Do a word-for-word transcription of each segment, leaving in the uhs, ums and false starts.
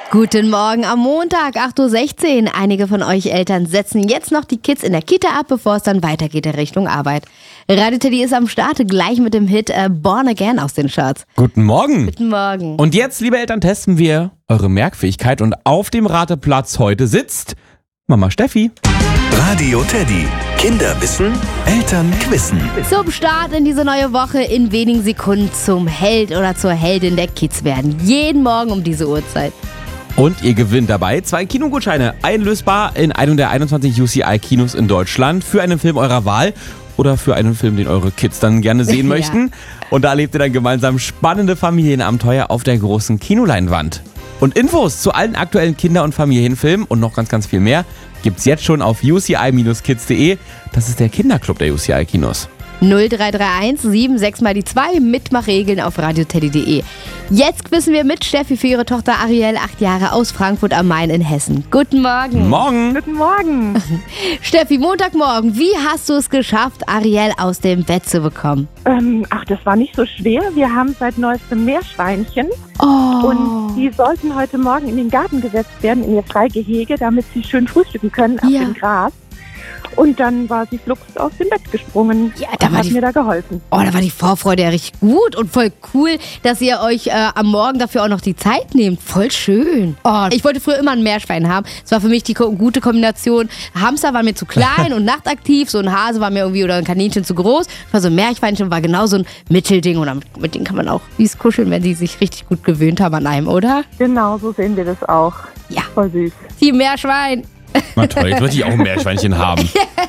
Guten Morgen am Montag, acht Uhr sechzehn. Einige von euch Eltern setzen jetzt noch die Kids in der Kita ab, bevor es dann weitergeht in Richtung Arbeit. Radio Teddy ist am Start, gleich mit dem Hit äh, Born Again aus den Charts. Guten Morgen. Guten Morgen. Und jetzt, liebe Eltern, testen wir eure Merkfähigkeit. Und auf dem Rateplatz heute sitzt Mama Steffi. Radio Teddy. Kinder wissen, Eltern wissen. Zum Start in diese neue Woche in wenigen Sekunden zum Held oder zur Heldin der Kids werden. Jeden Morgen um diese Uhrzeit. Und ihr gewinnt dabei zwei Kinogutscheine, einlösbar in einem der einundzwanzig U C I-Kinos in Deutschland für einen Film eurer Wahl oder für einen Film, den eure Kids dann gerne sehen Ja. möchten. Und da erlebt ihr dann gemeinsam spannende Familienabenteuer auf der großen Kinoleinwand. Und Infos zu allen aktuellen Kinder- und Familienfilmen und noch ganz, ganz viel mehr gibt's jetzt schon auf u c i dash kids punkt de. Das ist der Kinderclub der U C I-Kinos. null drei drei eins sieben sechs mal die zwei, Mitmachregeln auf radio teddy punkt de. Jetzt quissen wir mit Steffi für ihre Tochter Ariel, acht Jahre, aus Frankfurt am Main in Hessen. Guten Morgen. Morgen. Guten Morgen. Steffi, Montagmorgen, wie hast du es geschafft, Ariel aus dem Bett zu bekommen? Ähm, ach, das war nicht so schwer. Wir haben seit neuestem Meerschweinchen Oh. und die sollten heute Morgen in den Garten gesetzt werden, in ihr Freigehege, damit sie schön frühstücken können auf Ja. dem Gras. Und dann war sie flugs aus dem Bett gesprungen. Ja, da und war hat die- mir da geholfen. Oh, da war die Vorfreude ja richtig gut und voll cool, dass ihr euch äh, am Morgen dafür auch noch die Zeit nehmt. Voll schön. Oh, ich wollte früher immer ein Meerschwein haben. Das war für mich die ko- gute Kombination. Hamster war mir zu klein und nachtaktiv. So ein Hase war mir irgendwie oder ein Kaninchen zu groß. War so ein Meerschweinchen, war genau so ein Mittelding. Und damit, mit denen kann man auch süß kuscheln, wenn sie sich richtig gut gewöhnt haben an einem, oder? Genau, so sehen wir das auch. Ja. Voll süß. Die Meerschwein. Na toll, jetzt möchte ich auch ein Meerschweinchen haben.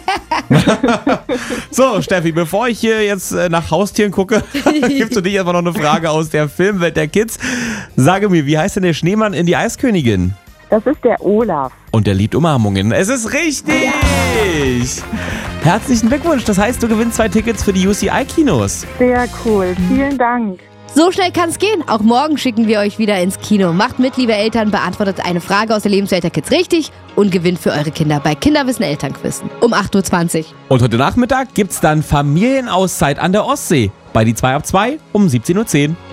So, Steffi, bevor ich hier jetzt äh, nach Haustieren gucke, gibt's für dich aber noch eine Frage aus der Filmwelt der Kids. Sage mir, wie heißt denn der Schneemann in die Eiskönigin? Das ist der Olaf. Und der liebt Umarmungen. Es ist richtig! Herzlichen Glückwunsch, das heißt, du gewinnst zwei Tickets für die U C I-Kinos. Sehr cool. Vielen Dank. So schnell kann's gehen. Auch morgen schicken wir euch wieder ins Kino. Macht mit, liebe Eltern, beantwortet eine Frage aus der Lebenswelt der Kids richtig und gewinnt für eure Kinder bei Kinderwissen Elternquiz um acht Uhr zwanzig. Und heute Nachmittag gibt's dann Familienauszeit an der Ostsee bei die zwei ab zwei um siebzehn Uhr zehn.